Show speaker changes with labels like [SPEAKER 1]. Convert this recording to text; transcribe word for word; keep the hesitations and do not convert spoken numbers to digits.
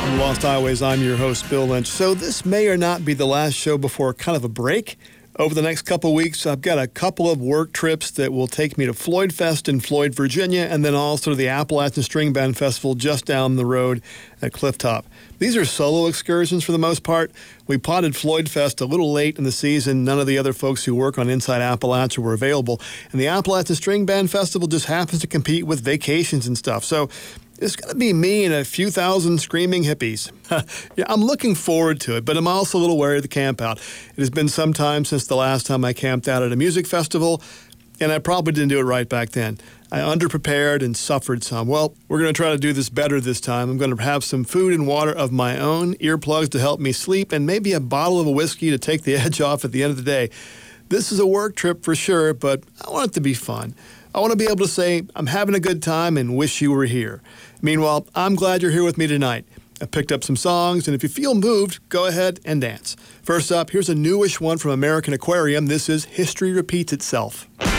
[SPEAKER 1] On Lost Highways, I'm your host, Bill Lynch. So this may or not be the last show before kind of a break. Over the next couple of weeks, I've got a couple of work trips that will take me to Floyd Fest in Floyd, Virginia, and then also to the Appalachian String Band Festival just down the road at Clifftop. These are solo excursions for the most part. We potted Floyd Fest a little late in the season. None of the other folks who work on Inside Appalachia were available. And the Appalachian String Band Festival just happens to compete with vacations and stuff. So it's going to be me and a few thousand screaming hippies. Yeah, I'm looking forward to it, but I'm also a little wary of the camp out. It has been some time since the last time I camped out at a music festival, and I probably didn't do it right back then. I underprepared and suffered some. Well, we're going to try to do this better this time. I'm going to have some food and water of my own, earplugs to help me sleep, and maybe a bottle of a whiskey to take the edge off at the end of the day. This is a work trip for sure, but I want it to be fun. I want to be able to say, I'm having a good time and wish you were here. Meanwhile, I'm glad you're here with me tonight. I picked up some songs, and if you feel moved, go ahead and dance. First up, here's a newish one from American Aquarium. This is History Repeats Itself.